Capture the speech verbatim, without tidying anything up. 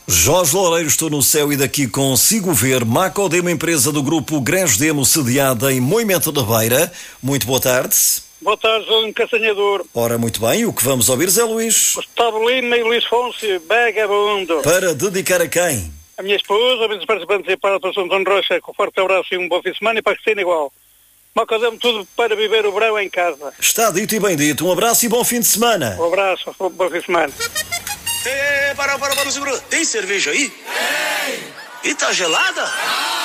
Jorge Loureiro, estou no céu e daqui consigo ver Macodemo, empresa do grupo Grãos-Demo, sediada em Moimenta da Beira. Muito boa tarde. Boa tarde, sou um caçanhador. Ora, muito bem, o que vamos ouvir, Zé Luís? Gustavo Lima e Luís Fonse, vagabundo. Para dedicar a quem? A minha esposa, a minha participantes e para a São Antônio Rocha, com um forte abraço e um bom fim de semana e para que seja igual. Macodemo, tudo para viver o verão em casa. Está dito e bem dito. Um abraço e bom fim de semana. Um abraço, bom fim de semana. Ei, para, para, para, segura. Tem cerveja aí? Tem. E tá gelada?